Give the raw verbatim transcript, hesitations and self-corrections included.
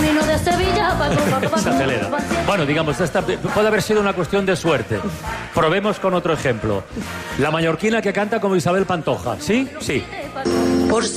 vino de Sevilla. Se acelera. Bueno, digamos, esta puede haber sido una cuestión de suerte. Probemos con otro ejemplo. La mallorquina que canta como Isabel Pantoja. ¿Sí? Sí. Por